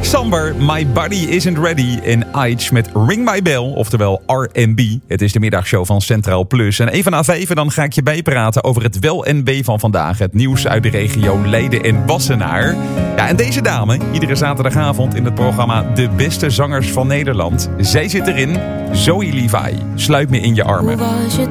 Alexander, My Body Isn't Ready. En Aitch met Ring My Bell, oftewel R&B. Het is de middagshow van Centraal Plus. En even na 5 dan ga ik je bijpraten over het wel en wee van vandaag. Het nieuws uit de regio Leiden en Wassenaar. Ja, en deze dame, iedere zaterdagavond in het programma De Beste Zangers van Nederland. Zij zit erin, Zoe Levi. Sluit me in je armen.